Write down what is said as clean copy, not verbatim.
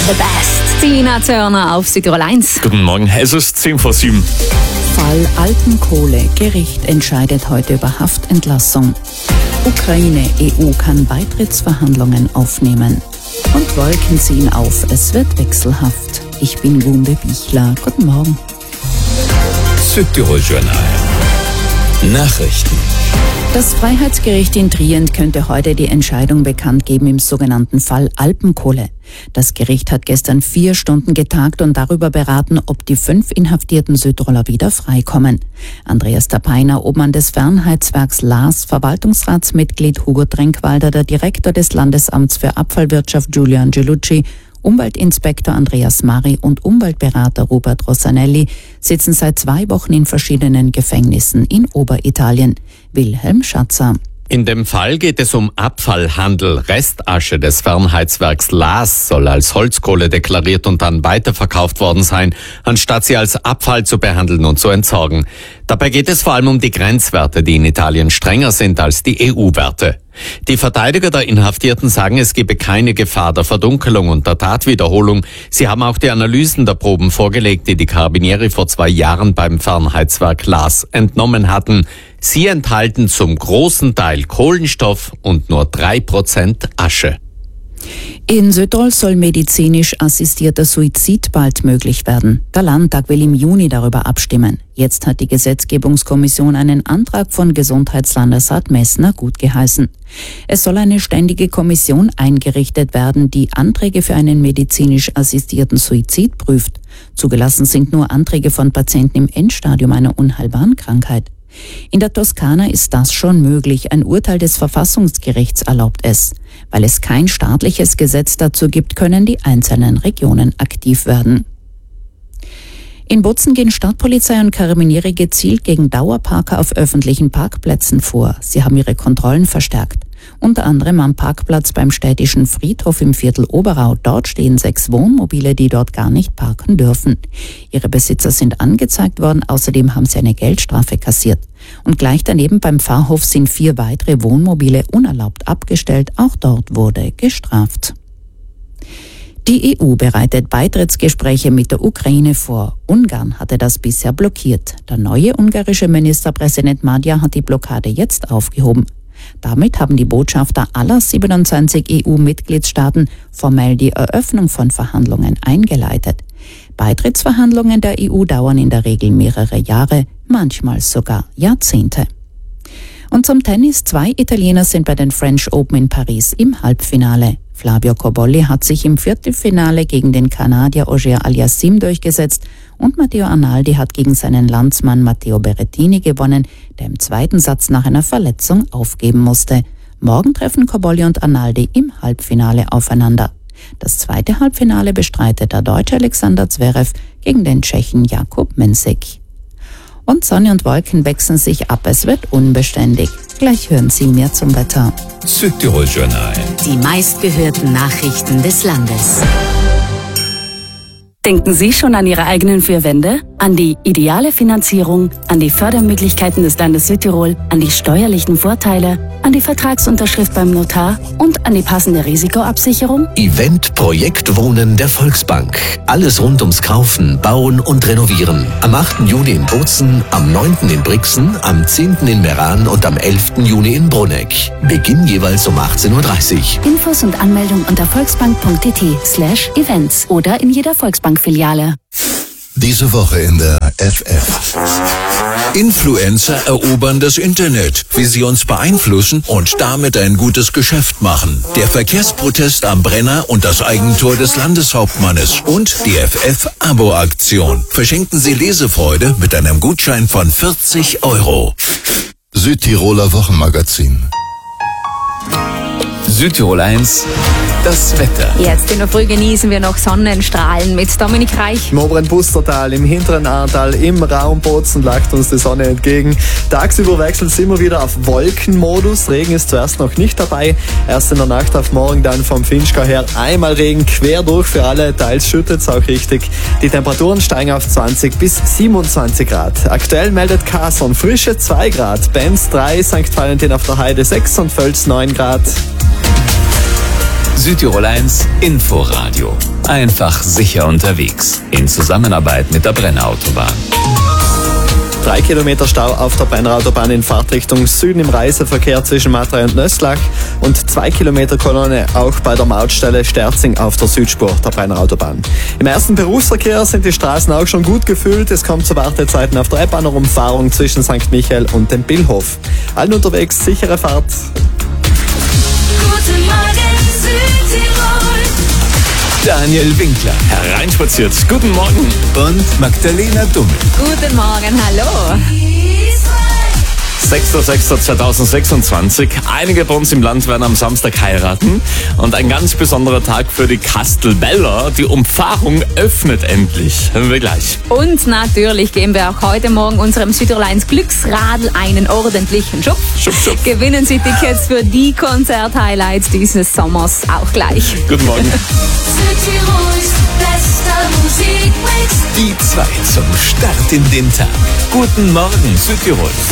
the best. Tina Turner auf Südtirol 1. Guten Morgen, es ist 7:10. Fall Alpenkohle. Gericht entscheidet heute über Haftentlassung. Ukraine, EU kann Beitrittsverhandlungen aufnehmen. Und Wolken ziehen auf, es wird wechselhaft. Ich bin Gunde Bichler. Guten Morgen. Südtirol Journal. Nachrichten. Das Freiheitsgericht in Trient könnte heute die Entscheidung bekannt geben im sogenannten Fall Alpenkohle. Das Gericht hat gestern 4 Stunden getagt und darüber beraten, ob die 5 inhaftierten Südtiroler wieder freikommen. Andreas Tapeiner, Obmann des Fernheitswerks LAS, Verwaltungsratsmitglied Hugo Trenkwalder, der Direktor des Landesamts für Abfallwirtschaft Giulia Angelucci, Umweltinspektor Andreas Mari und Umweltberater Robert Rossanelli sitzen seit 2 Wochen in verschiedenen Gefängnissen in Oberitalien. Wilhelm Schatzer. In dem Fall geht es um Abfallhandel. Restasche des Fernheitswerks LAS soll als Holzkohle deklariert und dann weiterverkauft worden sein, anstatt sie als Abfall zu behandeln und zu entsorgen. Dabei geht es vor allem um die Grenzwerte, die in Italien strenger sind als die EU-Werte. Die Verteidiger der Inhaftierten sagen, es gebe keine Gefahr der Verdunkelung und der Tatwiederholung. Sie haben auch die Analysen der Proben vorgelegt, die die Carabinieri vor 2 Jahren beim Fernheitswerk LAS entnommen hatten. Sie enthalten zum großen Teil Kohlenstoff und nur 3% Asche. In Südtirol soll medizinisch assistierter Suizid bald möglich werden. Der Landtag will im Juni darüber abstimmen. Jetzt hat die Gesetzgebungskommission einen Antrag von Gesundheitslandesrat Messner gutgeheißen. Es soll eine ständige Kommission eingerichtet werden, die Anträge für einen medizinisch assistierten Suizid prüft. Zugelassen sind nur Anträge von Patienten im Endstadium einer unheilbaren Krankheit. In der Toskana ist das schon möglich. Ein Urteil des Verfassungsgerichts erlaubt es. Weil es kein staatliches Gesetz dazu gibt, können die einzelnen Regionen aktiv werden. In Bozen gehen Stadtpolizei und Carabinieri gezielt gegen Dauerparker auf öffentlichen Parkplätzen vor. Sie haben ihre Kontrollen verstärkt. Unter anderem am Parkplatz beim städtischen Friedhof im Viertel Oberau. Dort stehen 6 Wohnmobile, die dort gar nicht parken dürfen. Ihre Besitzer sind angezeigt worden, außerdem haben sie eine Geldstrafe kassiert. Und gleich daneben beim Pfarrhof sind 4 weitere Wohnmobile unerlaubt abgestellt. Auch dort wurde gestraft. Die EU bereitet Beitrittsgespräche mit der Ukraine vor. Ungarn hatte das bisher blockiert. Der neue ungarische Ministerpräsident Magyar hat die Blockade jetzt aufgehoben. Damit haben die Botschafter aller 27 EU-Mitgliedstaaten formell die Eröffnung von Verhandlungen eingeleitet. Beitrittsverhandlungen der EU dauern in der Regel mehrere Jahre, manchmal sogar Jahrzehnte. Und zum Tennis: 2 Italiener sind bei den French Open in Paris im Halbfinale. Flavio Cobolli hat sich im Viertelfinale gegen den Kanadier Auger Aliassime durchgesetzt und Matteo Arnaldi hat gegen seinen Landsmann Matteo Berrettini gewonnen, der im 2. Satz nach einer Verletzung aufgeben musste. Morgen treffen Cobolli und Arnaldi im Halbfinale aufeinander. Das 2. Halbfinale bestreitet der Deutsche Alexander Zverev gegen den Tschechen Jakub Mensik. Und Sonne und Wolken wechseln sich ab, es wird unbeständig. Gleich hören Sie mehr zum Wetter. Südtirol Journal. Die meistgehörten Nachrichten des Landes. Denken Sie schon an Ihre eigenen 4 Wände? An die ideale Finanzierung, an die Fördermöglichkeiten des Landes Südtirol, an die steuerlichen Vorteile, an die Vertragsunterschrift beim Notar und an die passende Risikoabsicherung? Event Projekt Wohnen der Volksbank. Alles rund ums Kaufen, Bauen und Renovieren. Am 8. Juni in Bozen, am 9. in Brixen, am 10. in Meran und am 11. Juni in Bruneck. Beginn jeweils um 18:30 Uhr. Infos und Anmeldung unter volksbank.tt/events oder in jeder Volksbankfiliale. Diese Woche in der FF. Influencer erobern das Internet, wie sie uns beeinflussen und damit ein gutes Geschäft machen. Der Verkehrsprotest am Brenner und das Eigentor des Landeshauptmannes und die FF-Abo-Aktion. Verschenken Sie Lesefreude mit einem Gutschein von 40 €. Südtiroler Wochenmagazin. Südtirol 1, das Wetter. Jetzt in der Früh genießen wir noch Sonnenstrahlen mit Dominik Reich. Im oberen Pustertal, im hinteren Ahrtal, im Raum Bozen lacht uns die Sonne entgegen. Tagsüber wechselt es immer wieder auf Wolkenmodus. Regen ist zuerst noch nicht dabei. Erst in der Nacht auf morgen dann vom Finchgau her einmal Regen quer durch für alle. Teils schüttet es auch richtig. Die Temperaturen steigen auf 20 bis 27 Grad. Aktuell meldet Carson frische 2 Grad, Benz 3, St. Valentin auf der Heide 6 und Völz 9 Grad. Südtirol 1 Inforadio. Einfach sicher unterwegs. In Zusammenarbeit mit der Brenner Autobahn. 3 Kilometer Stau auf der Brenner Autobahn in Fahrtrichtung Süden im Reiseverkehr zwischen Matrei und Nöstlach und 2 Kilometer Kolonne auch bei der Mautstelle Sterzing auf der Südspur der Brenner Autobahn. Im ersten Berufsverkehr sind die Straßen auch schon gut gefüllt. Es kommt zu Wartezeiten auf der Eppaner Umfahrung zwischen St. Michael und dem Billhof. Allen unterwegs sichere Fahrt. Guten Morgen Südtirol. Daniel Winkler Hereinspaziert. Guten Morgen. und Magdalena Dummel. Guten Morgen, hallo. 6.6.2026. Einige bei uns im Land werden am Samstag heiraten. Und ein ganz besonderer Tag für die Kastelbeller. Die Umfahrung öffnet endlich. Hören wir gleich. Und natürlich geben wir auch heute Morgen unserem Südtirol 1 Glücksradl einen ordentlichen Schub. Schub, schub. Gewinnen Sie Tickets für die Konzert-Highlights dieses Sommers auch gleich. Guten Morgen. Südtirols bester Musikmix. Die 2 zum Start in den Tag. Guten Morgen, Südtirol.